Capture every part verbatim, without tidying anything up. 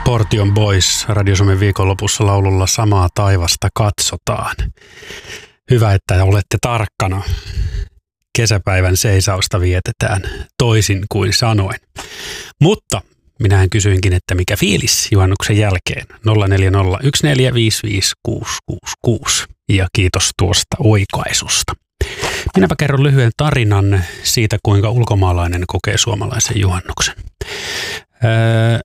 Portion Boys Radio Suomen viikonlopussa laululla Samaa taivasta katsotaan. Hyvä, että olette tarkkana. Kesäpäivän seisausta vietetään toisin kuin sanoin. Mutta minähän kysyinkin, että mikä fiilis juhannuksen jälkeen. nolla neljä nolla yksi neljä viisi viisi kuusi kuusi kuusi. Ja kiitos tuosta oikaisusta. Minäpä kerron lyhyen tarinan siitä, kuinka ulkomaalainen kokee suomalaisen juhannuksen. Öö,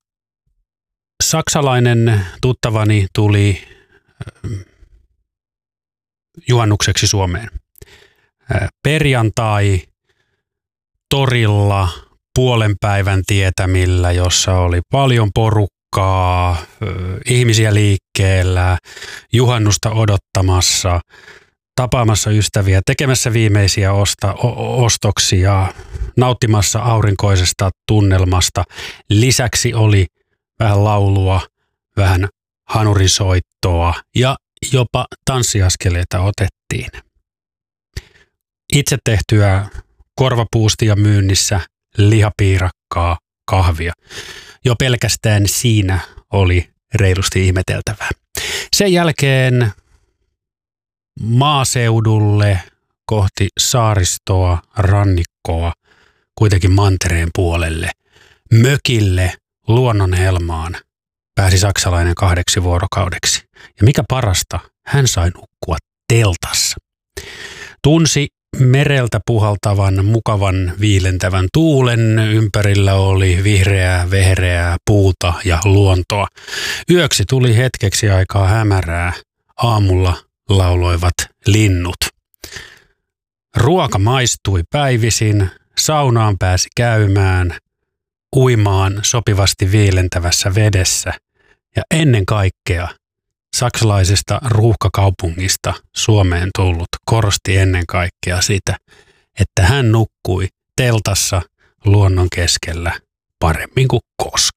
saksalainen tuttavani tuli öö, juhannukseksi Suomeen. Öö, perjantai torilla puolen päivän tietämillä, jossa oli paljon porukkaa, öö, ihmisiä liikkeellä, juhannusta odottamassa, tapaamassa ystäviä, tekemässä viimeisiä osta, o- ostoksia, nauttimassa aurinkoisesta tunnelmasta. Lisäksi oli vähän laulua, vähän hanurisoittoa ja jopa tanssiaskeleita otettiin. Itse tehtyä korvapuustia myynnissä, lihapiirakkaa, kahvia. Jo pelkästään siinä oli reilusti ihmeteltävää. Sen jälkeen maaseudulle kohti saaristoa, rannikkoa, kuitenkin mantereen puolelle, mökille, luonnonhelmaan pääsi saksalainen kahdeksi vuorokaudeksi. Ja mikä parasta, hän sai nukkua teltassa. Tunsi mereltä puhaltavan, mukavan, viilentävän tuulen, ympärillä oli vihreää, vehreää puuta ja luontoa. Yöksi tuli hetkeksi aikaa hämärää, aamulla lauloivat linnut. Ruoka maistui päivisin, saunaan pääsi käymään, uimaan sopivasti viilentävässä vedessä ja ennen kaikkea saksalaisesta ruuhkakaupungista Suomeen tullut korosti ennen kaikkea sitä, että hän nukkui teltassa luonnon keskellä paremmin kuin koskaan.